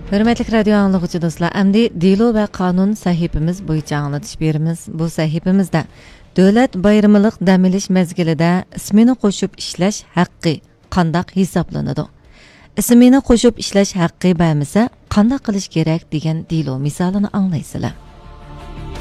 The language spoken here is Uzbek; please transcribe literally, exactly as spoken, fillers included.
Hürmetli radyo anlıqçı dostlar, əmdi dilo və qanun sahibimiz boyunca anlatış berimiz. Bu sahibimizdə dövlət bayramlıq dam olish mezgilida ismini qo'shib ishlash haqqi qandaq hisoblanadi? Ismini qo'shib ishlash haqqi bo'lmasa, qanday qilish kerak degan dilo misolini anglaysizlar.